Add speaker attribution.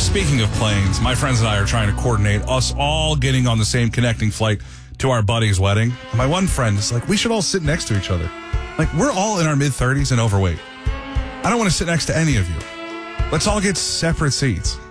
Speaker 1: Speaking of planes, my friends and I are trying to coordinate us all getting on the same connecting flight to our buddy's wedding. And my one friend is like, we should all sit next to each other. Like, we're all in our mid-30s and overweight. I don't want to sit next to any of you. Let's all get separate seats.